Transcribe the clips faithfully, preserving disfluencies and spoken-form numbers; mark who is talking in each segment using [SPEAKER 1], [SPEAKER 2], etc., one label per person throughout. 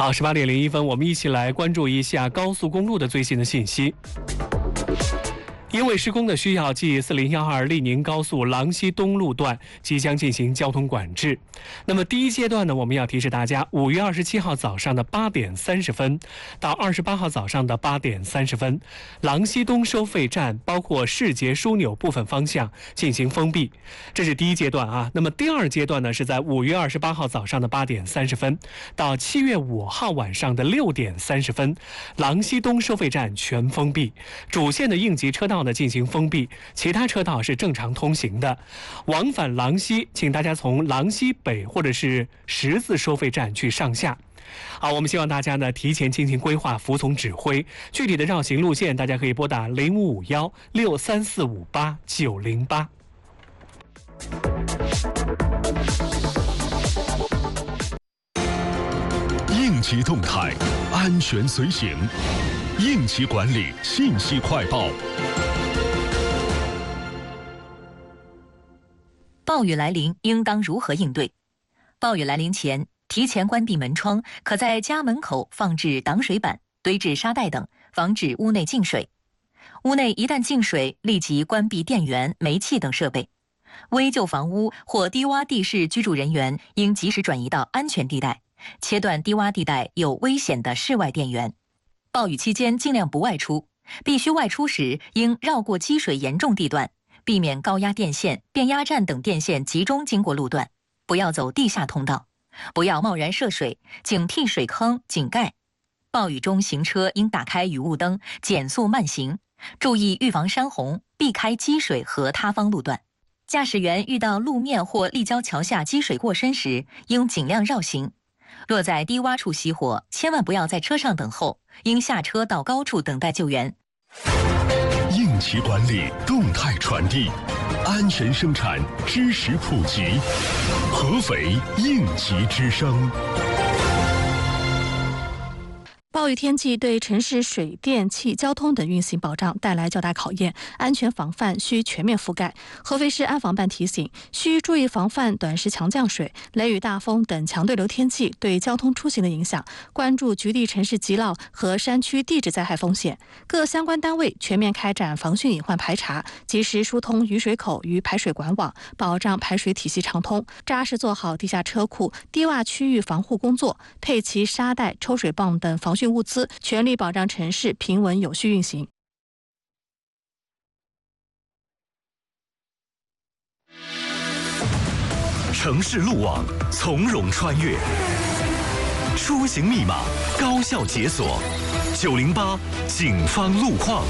[SPEAKER 1] 好，十八点零一分，我们一起来关注一下高速公路的最新的信息。因为施工的需要， G 四零一二利宁高速郎西东路段即将进行交通管制。那么第一阶段呢，我们要提示大家，五月二十七号早上的八点三十分到二十八号早上的八点三十分，郎西东收费站包括市节枢纽部分方向进行封闭，这是第一阶段啊。那么第二阶段呢，是在五月二十八号早上的八点三十分到七月五号晚上的六点三十分，郎西东收费站全封闭，主线的应急车道呢进行封闭，其他车道是正常通行的。往返郎西，请大家从郎西北或者是十字收费站去上下。好，我们希望大家呢提前进行规划，服从指挥。具体的绕行路线，大家可以拨打零五五幺六三四五八九零八。
[SPEAKER 2] 应急动态，安全随行。应急管理信息快报。
[SPEAKER 3] 暴雨来临，应当如何应对？暴雨来临前，提前关闭门窗，可在家门口放置挡水板、堆置沙袋等，防止屋内进水。屋内一旦进水，立即关闭电源、煤气等设备。危旧房屋或低洼地势居住人员应及时转移到安全地带，切断低洼地带有危险的室外电源。暴雨期间尽量不外出，必须外出时应绕过积水严重地段，避免高压电线、变压站等电线集中经过路段，不要走地下通道，不要贸然涉水，警惕水坑、井盖。暴雨中行车应打开雨雾灯，减速慢行，注意预防山洪，避开积水和塌方路段。驾驶员遇到路面或立交桥下积水过深时，应尽量绕行。若在低洼处熄火，千万不要在车上等候，应下车到高处等待救援。
[SPEAKER 2] 应急管理动态传递，安全生产知识普及，合肥应急之声。
[SPEAKER 4] 暴雨天气对城市水电气交通等运行保障带来较大考验，安全防范需全面覆盖。合肥市安防办提醒，需注意防范短时强降水、雷雨大风等强对流天气对交通出行的影响，关注局地城市积涝和山区地质灾害风险。各相关单位全面开展防汛隐患排查，及时疏通雨水口与排水管网，保障排水体系畅通，扎实做好地下车库、低洼区域防护工作，配齐沙袋、抽水泵等防汛物资，全力保障城市平稳有序运行。
[SPEAKER 2] 城市路网从容穿越，出行密码高效解锁。九零八警方路况。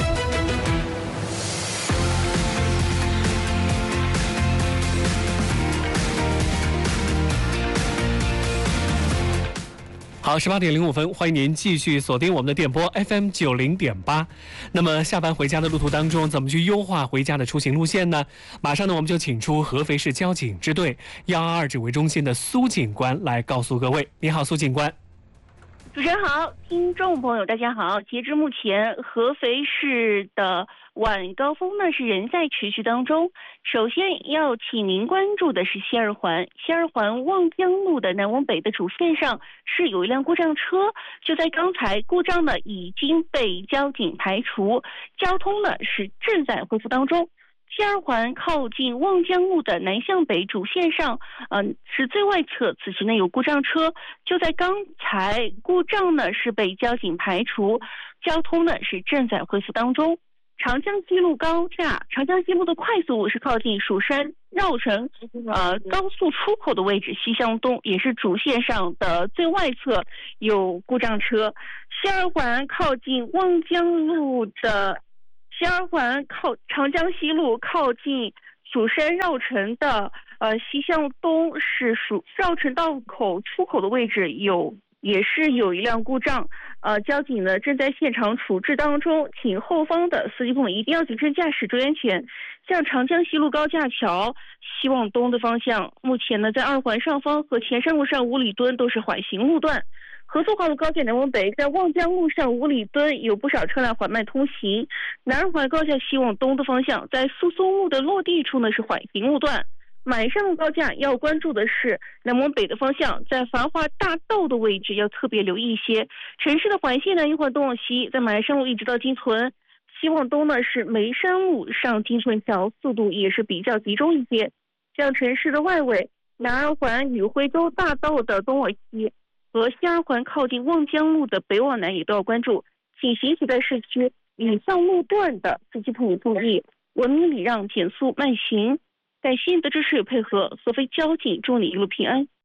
[SPEAKER 1] 好，十八点零五分，欢迎您继续锁定我们的电波 F M 九零点八。那么下班回家的路途当中，怎么去优化回家的出行路线呢？马上呢，我们就请出合肥市交警支队幺二二指挥中心的苏警官来告诉各位。你好，苏警官。
[SPEAKER 5] 主持人好，听众朋友大家好。截至目前，合肥市的晚高峰呢是仍在持续当中。首先要请您关注的是西二环，西二环望江路的南往北的主线上是有一辆故障车，就在刚才故障呢已经被交警排除，交通呢是正在恢复当中。西二环靠近望江路的南向北主线上，嗯、呃，是最外侧，此时呢有故障车，就在刚才故障呢是被交警排除，交通呢是正在恢复当中。长江西路高架，长江西路的快速路是靠近蜀山绕城呃高速出口的位置，西向东也是主线上的最外侧有故障车。西二环靠近望江路的。西二环靠长江西路靠近蜀山绕城的呃西向东是蜀绕城道口出口的位置有也是有一辆故障，呃交警呢正在现场处置当中，请后方的司机朋友一定要谨慎驾驶，注意安全。像长江西路高架桥西往东的方向，目前呢在二环上方和前山路上五里墩都是缓行路段。合作化路高架南往北，在望江路上五里墩有不少车辆缓慢通行。南二环高架西往东的方向，在苏松路的落地处呢是缓行路段。 满山路高架要关注的是南往北的方向，在繁华大道的位置要特别留意一些。城市的环线呢，一环东往西，在满山路一直到金屯，西往东呢是梅山路上金屯桥，速度也是比较集中一些。像城市的外围，南二环与徽州大道的东往西和西二环靠近望江路的北往南也都要关注。请行驶在市区以上路段的司机朋友注意，文明礼让，减速慢行。感谢您的支持与配合，合肥交警祝你一路平安。